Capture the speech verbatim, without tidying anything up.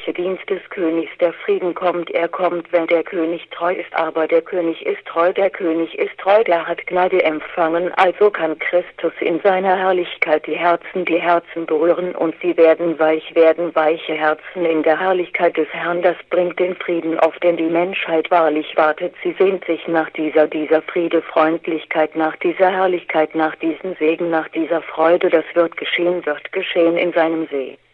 königliche Dienst des Königs. Der Frieden kommt, er kommt, wenn der König treu ist, aber der König ist treu, der König ist treu, der hat Gnade empfangen, also kann Christus in seiner Herrlichkeit die Herzen, die Herzen berühren und sie werden weich werden, weiche Herzen in der Herrlichkeit des Herrn, das bringt den Frieden auf, denn die Menschheit wahrlich wartet, sie sehnt sich nach dieser, dieser Friede, Freundlichkeit, nach dieser Herrlichkeit, nach diesem Segen, nach dieser Freude, das wird geschehen, wird geschehen in seinem See.